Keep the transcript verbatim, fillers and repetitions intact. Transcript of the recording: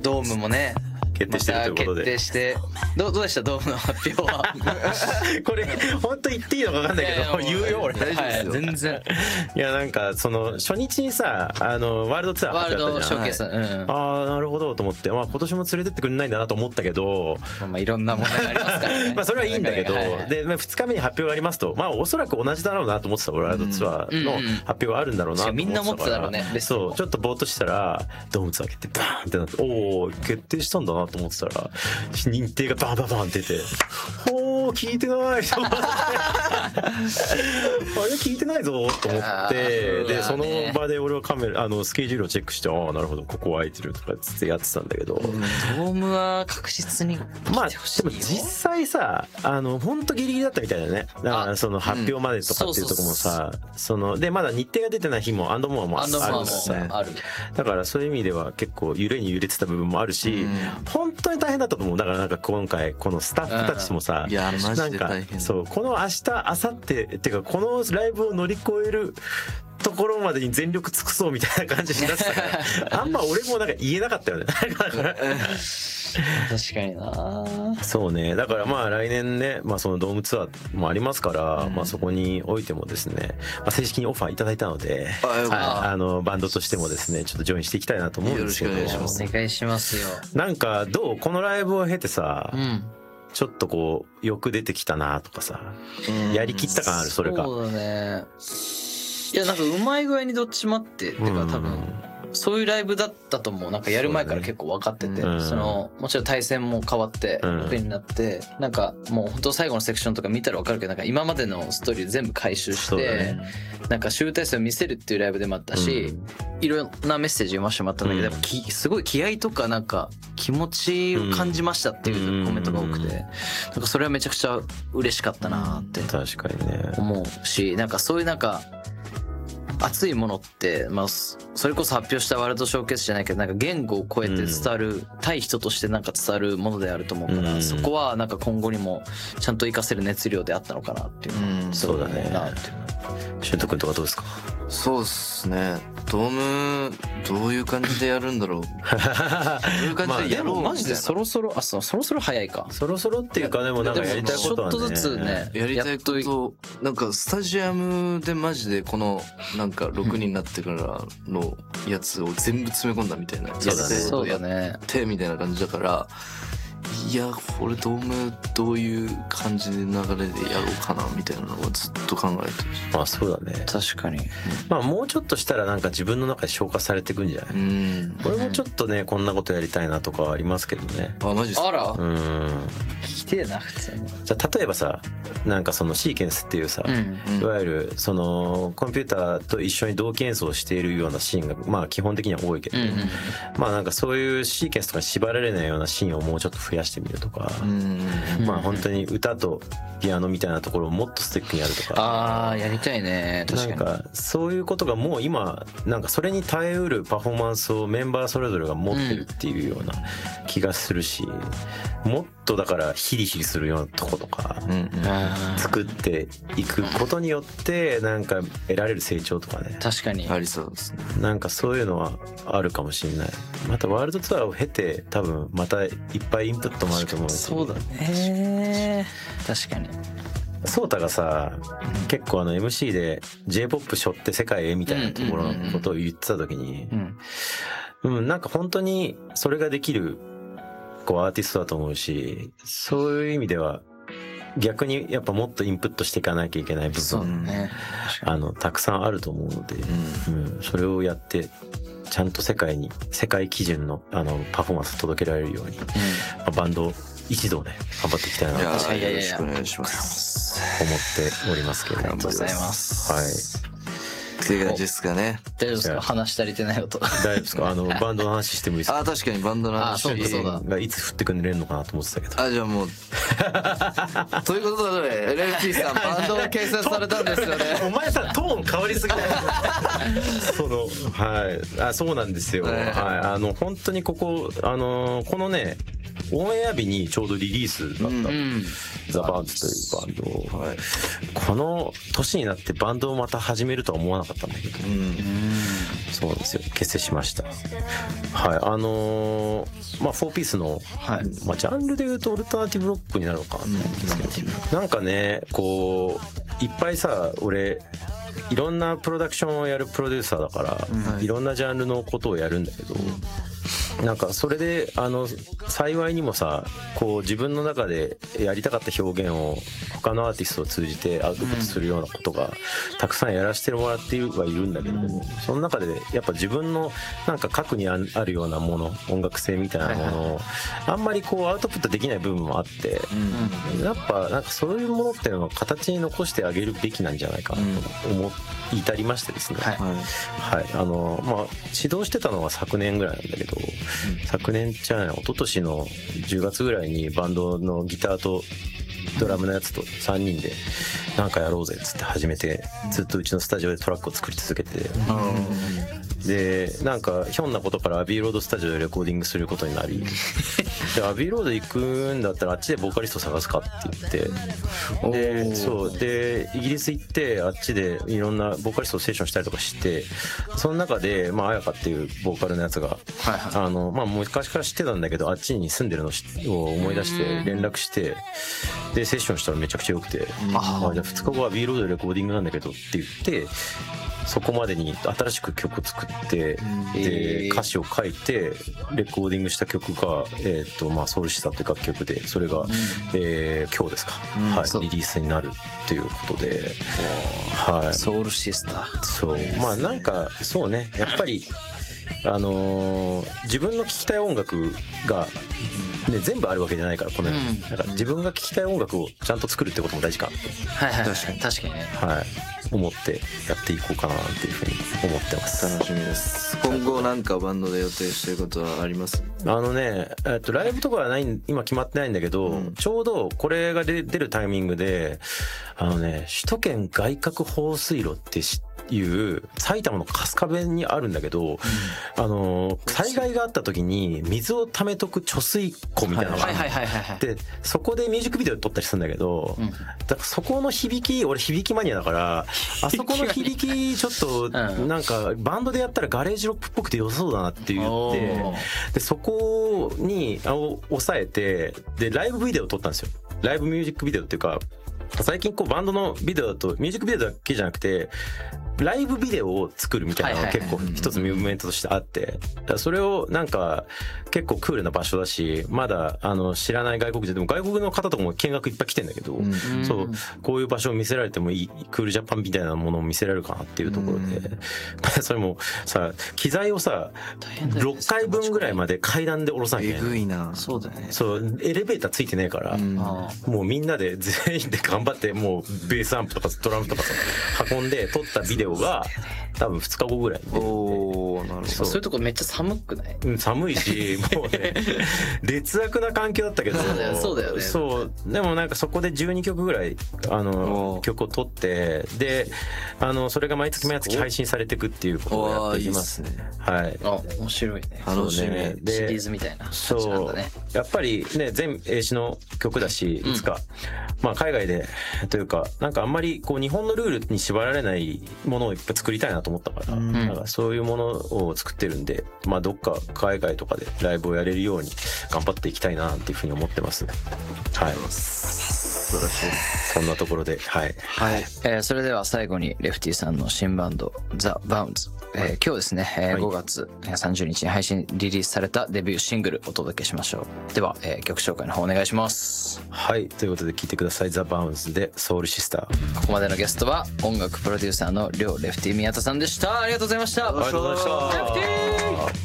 ドームもね決定してるということで、 ま、決定してどうどうでしたドームの発表はこれ本当言っていいのか分かんないけど言うよ俺。 大丈夫ですよ、はい、全然。 いやなんかその初日にさあのワールドツアー発表あったじゃん。ワールドショーケース、うん、ああなるほどと思って、まあ、今年も連れてってくれないんだなと思ったけど、 まあいろんな問題がありますからねまあそれはいいんだけど、はいはい、で、まあ、ふつかめに発表がありますと、まあおそらく同じだろうなと思ってた。ワールドツアーの発表があるんだろうなと思ってたから、 みんな思ってただろうね。 そうちょっとぼーっとしたらドームツアー決定バーンってなって、おお決定したんだなと思ってたら認定がバンバンバン出て、ほー聞いてないと思ってあれ聞いてないぞと思って、でその場で俺はカメラあのスケジュールをチェックして、ああなるほどここ空いてるとかつってやってたんだけど、うん、 ドームは確実にまあでも実際さあの本当ギリギリだったみたいだね。だからその発表までとかっていうとこもさ、そのでまだ日程が出てない日もアンドモアもあるしね。だからそういう意味では結構揺れに揺れてた部分もあるし、うん、本当に大変だったと思う。だからなんか今回このスタッフたちもさ、 いやマジで大変。 そうこの明日明後日っていうかこのライブを乗り越えるところまでに全力尽くそうみたいな感じになってたからあんま俺もなんか言えなかったよね確かにな。 そうね。だからまあ来年ね、まあ、そのドームツアーもありますから、うん、まあそこにおいてもですね、まあ、正式にオファーいただいたので、はい、あのバンドとしてもですねちょっとジョインしていきたいなと思うんですけど、 よろしくお願いします。お願いしますよ。 なんかどうこのライブを経てさ、うん、ちょっとこうよく出てきたなとかさ、やりきった感あるそれが。 そうだね。いやなんかうまい具合にどっちもあってっていうか多分そういうライブだったと思う。なんかやる前から結構分かってて、そ,、ね、そのもちろん対戦も変わってろくになって、うん、なんかもう本当最後のセクションとか見たら分かるけど、なんか今までのストーリー全部回収して、ね、なんか集大成を見せるっていうライブでもあったし、うん、いろんなメッセージ読ませてもらったんだけど、やっぱきすごい気合とかなんか気持ちを感じましたっていうコメントが多くて、なんかそれはめちゃくちゃ嬉しかったなって確かにね思うし、なんかそういうなんか熱いものって、まあ、それこそ発表したワールドショーケースじゃないけどなんか言語を超えて伝わる、うん、対人としてなんか伝わるものであると思うから、うん、そこはなんか今後にもちゃんと活かせる熱量であったのかなっていうのは、うん、 そうだねなって。俊斗君とかどうですか？ そうっすね。ドームどういう感じでやるんだろうどういう感じでやろうみたいな。 まあ、でもマジでそろそろあそうそろそろ早いか。 そろそろっていうかでもなんかやりたいことはね。 ちょっとずつねやりたいことなんかスタジアムでマジでこのなんかろくにんになってからのやつを全部詰め込んだみたいなやつをやってみたいな感じだから。いやこれドームどういう感じで流れでやろうかなみたいなのをずっと考えてる。 まあそうだね確かに。 まあもうちょっとしたらなんか自分の中で消化されていくんじゃない？うん俺もちょっとねこんなことやりたいなとかはありますけどね。 あマジっすか？ あらうん聞きてえな普通に。 じゃあ例えばさなんかそのシーケンスっていうさ、うんうん、いわゆるそのコンピューターと一緒に同期演奏しているようなシーンがまあ基本的には多いけど、うんうん、まあなんかそういうシーケンスとかに縛られないようなシーンをもうちょっと増やしてみるとか、うんうん、まあ本当に歌とピアノみたいなところをもっとステックにやるとか。 ああやりたいね確かに。 なんかそういうことがもう今なんかそれに耐えうるパフォーマンスをメンバーそれぞれが持ってるっていうような気がするし、うん、もっとだからヒリヒリするようなとことか、うんうん、作っていくことによってなんか得られる成長とかね確かにありそうですね。 なんかそういうのはあるかもしれない。またワールドツアーを経て多分またいっぱいインプットもあると思うし。 そうだね確かに。 ソータがさ結構あの エムシー で J-ポップ 背負って世界へみたいなところのことを言ってた時に、うん、なんか本当にそれができるこうアーティストだと思うし、そういう意味では逆にやっぱもっとインプットしていかなきゃいけない部分、ね、あのたくさんあると思うので、うんうん、それをやってちゃんと世界に世界基準のあのパフォーマンスを届けられるように、うんまあ、バンド一同ね頑張っていきたいなと思っておりますけれども。 ありがとうございます。 はいっていう感じですかね。 大丈夫ですか？話足りてないこと。 大丈夫ですか？あのバンドの話してもいいですか？ あ確かにバンドの話がいつ振ってくれるのかなと思ってたけど。 あじゃあもうということで エルエフティー さんバンドを形成されたんですよね。 お前さトーン変わりすぎないそのはいあそうなんですよ、はい、はい、あの本当にここあのこのねオンエア日にちょうどリリースだった、うん、ザ・バンズというバンドを、はい、この年になってバンドをまた始めるとは思わなかったんだけど、うん、 そうなんですよ、結成しました。はい、あのー、まあフォーピースの、はい、まあジャンルでいうとオルタナティブロックになるのかなと思うんですけど、なんかねこういっぱいさ、俺いろんなプロダクションをやるプロデューサーだから、うん、いろんなジャンルのことをやるんだけど、うん、なんかそれであの幸いにもさ、こう自分の中でやりたかった表現を他のアーティストを通じてアウトプットするようなことがたくさんやらせてもらってはいるんだけど、うん、その中でやっぱ自分のなんか核にあるようなもの、音楽性みたいなものをあんまりこうアウトプットできない部分もあって、うん、やっぱなんかそういうものっていうのを形に残してあげるべきなんじゃないかなと思って至りましてですね、はい、はい、あのまあ指導してたのは昨年ぐらいなんだけど、うん、昨年じゃない、一昨年のじゅうがつぐらいにバンドのギターとドラムのやつとさんにんでなんかやろうぜっつって始めて、ずっとうちのスタジオでトラックを作り続けて、うん、でなんかひょんなことからアビーロードスタジオでレコーディングすることになりでアビーロード行くんだったらあっちでボーカリスト探すかって言って、でそうでイギリス行ってあっちでいろんなボーカリストをセッションしたりとかして、その中でまあ彩香っていうボーカルのやつが、はいはい、あのまあ昔から知ってたんだけどあっちに住んでるのを思い出して連絡して、でセッションしたらめちゃくちゃ良くて、あじゃあふつかごはビーロードでレコーディングなんだけどって言って、そこまでに新しく曲を作って、で歌詞を書いてレコーディングした曲が、えーとまあ、ソウルシスターという楽曲で、それが、うんえー、今日ですか、うんはい、リリースになるっていうことで、はい、 ソウルシスター、 そうまあなんかそうね、やっぱりあのー、自分の聴きたい音楽が、ね、全部あるわけじゃないからこの世に、うん、だから自分が聴きたい音楽をちゃんと作るってことも大事かなと、 はいはい、確かに確かにね、 はい、思ってやっていこうかなっていうふうに思ってます。 楽しみです。今後なんかバンドで予定してることはあります？ あのね、えっと、ライブとかはない今決まってないんだけど、うん、ちょうどこれが出るタイミングであのね、首都圏外郭放水路って知っていう埼玉の春日部にあるんだけど、うん、あの災害があった時に水を溜めとく貯水湖みたいなのがあって、そこでミュージックビデオ撮ったりするんだけど、うん、だからそこの響き、俺響きマニアだからあそこの響きちょっとなんかバンドでやったらガレージロックっぽくて良さそうだなって言って、でそこに抑えてでライブビデオを撮ったんですよ。ライブミュージックビデオっていうか、最近こうバンドのビデオだとミュージックビデオだけじゃなくてライブビデオを作るみたいなのが結構一つムーブメントとしてあって、だからそれをなんか結構クールな場所だし、まだあの知らない外国人でも外国の方とかも見学いっぱい来てんだけど、うん、そうこういう場所を見せられてもいい、クールジャパンみたいなものを見せられるかなっていうところで、うん、それもさ機材をさろっかいぶんぐらいまで階段で下ろさなきゃいけない。 えぐいな。 そうだね。 そうエレベーターついてねえから、うん、もうみんなで全員で頑張ってもうベースアンプとかドラムとかさ運んで撮ったビデオが多分ふつかごぐらいで、 おーなるほど。 そういうとこめっちゃ寒くない？ うん、寒いしもうね劣悪な環境だったけどそうだよ、そうだよね。 そうでもなんかそこでじゅうにきょくぐらいあの曲を撮って、であのそれが毎月毎月配信されていくっていうことをやっています。 いいっすね。 はい。 あ面白いね。 楽しみ。 ね、でシリーズみたいな感じなんだね。 そうやっぱりね全英詞の曲だし、いつか、うん、まあ海外でというかなんかあんまりこう日本のルールに縛られないものをいっぱい作りたいなと思ったから、うん、なんかそういうものを作ってるんで、まあどっか海外とかでライブをやれるように頑張っていきたいなっていうふうに思ってますね。はい。素晴らしい。そんなところで、はい。 はい。えー、それでは最後にレフティさんの新バンドザ・バウンズ、えー、今日ですね、えー、ごがつさんじゅうにちに配信リリースされたデビューシングルお届けしましょう。では、えー、曲紹介の方お願いします。 はい。ということで聴いてください。ザ・バウンズでソウルシスター。 ここまでのゲストは音楽プロデューサーのリョウレフティ宮田さんでした。ありがとうございました。 ありがとうございました。 レフティー